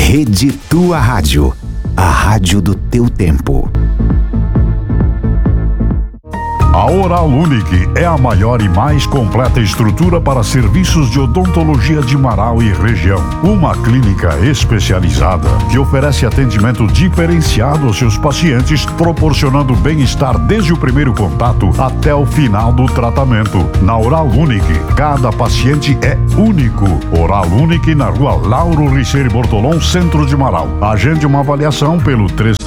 Rede Tua Rádio, a rádio do teu tempo. A Oral Unique é a maior e mais completa estrutura para serviços de odontologia de Marau e região. Uma clínica especializada que oferece atendimento diferenciado aos seus pacientes, proporcionando bem-estar desde o primeiro contato até o final do tratamento. Na Oral Unique, cada paciente é único. Oral Unique na rua Lauro Richeire Bortolom, centro de Marau. Agende uma avaliação pelo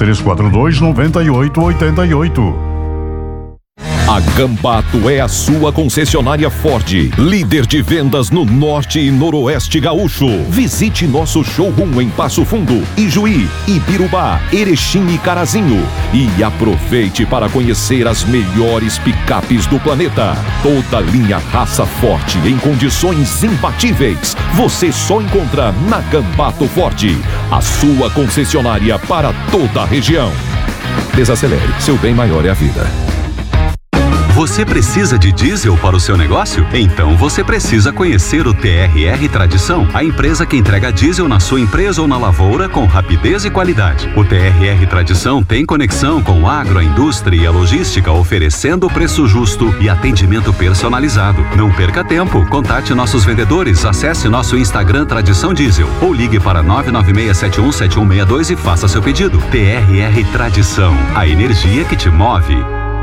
3342-9888. A Gambato é a sua concessionária Ford, líder de vendas no norte e noroeste gaúcho. Visite nosso showroom em Passo Fundo, Ijuí, Ibirubá, Erechim e Carazinho. E aproveite para conhecer as melhores picapes do planeta. Toda linha raça forte em condições imbatíveis. Você só encontra na Gambato Ford, a sua concessionária para toda a região. Desacelere, seu bem maior é a vida. Você precisa de diesel para o seu negócio? Então você precisa conhecer o TRR Tradição, a empresa que entrega diesel na sua empresa ou na lavoura com rapidez e qualidade. O TRR Tradição tem conexão com a agroindústria e a logística, oferecendo preço justo e atendimento personalizado. Não perca tempo, contate nossos vendedores, acesse nosso Instagram Tradição Diesel ou ligue para 996717162 e faça seu pedido. TRR Tradição, a energia que te move.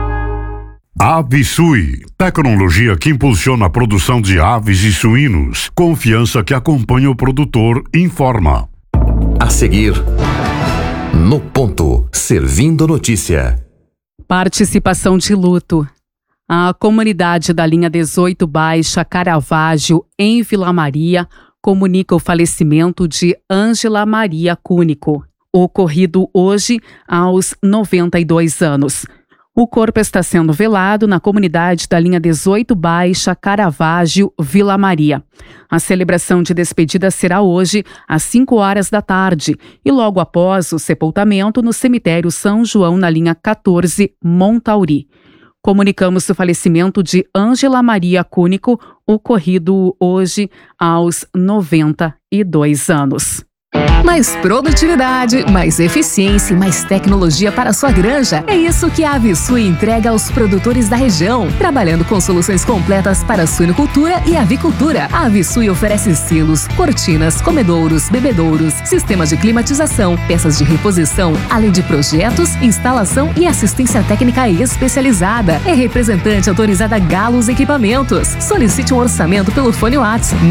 Avisui, tecnologia que impulsiona a produção de aves e suínos. Confiança que acompanha o produtor, informa. A seguir, No Ponto, servindo notícia. Participação de luto. A comunidade da linha 18 Baixa Caravaggio, em Vila Maria, comunica o falecimento de Ângela Maria Cúnico, ocorrido hoje aos 92 anos. O corpo está sendo velado na comunidade da linha 18 Baixa Caravaggio, Vila Maria. A celebração de despedida será hoje às 5 horas da tarde e logo após o sepultamento no cemitério São João, na linha 14, Montauri. Comunicamos o falecimento de Ângela Maria Cúnico, ocorrido hoje aos 92 anos. Mais produtividade, mais eficiência e mais tecnologia para a sua granja. É isso que a Avisui entrega aos produtores da região, trabalhando com soluções completas para a suinocultura e avicultura. A Avisui oferece silos, cortinas, comedouros, bebedouros, sistemas de climatização, peças de reposição, além de projetos, instalação e assistência técnica especializada. É representante autorizada Galos Equipamentos. Solicite um orçamento pelo fone WhatsApp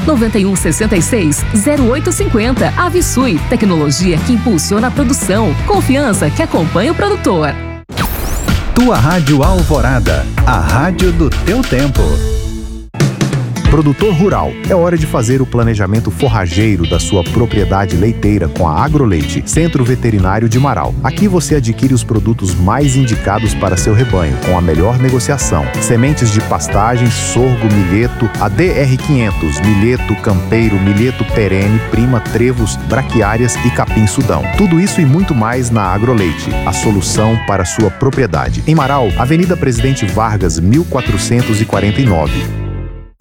991660850. Avisui, tecnologia que impulsiona a produção. Confiança que acompanha o produtor. Tua Rádio Alvorada, a rádio do teu tempo. Produtor rural, é hora de fazer o planejamento forrageiro da sua propriedade leiteira com a Agroleite, Centro Veterinário de Marau. Aqui você adquire os produtos mais indicados para seu rebanho, com a melhor negociação. Sementes de pastagem, sorgo, milheto, a DR500, milheto campeiro, milheto perene, prima, trevos, braquiárias e capim-sudão. Tudo isso e muito mais na Agroleite, a solução para sua propriedade. Em Marau, Avenida Presidente Vargas, 1449.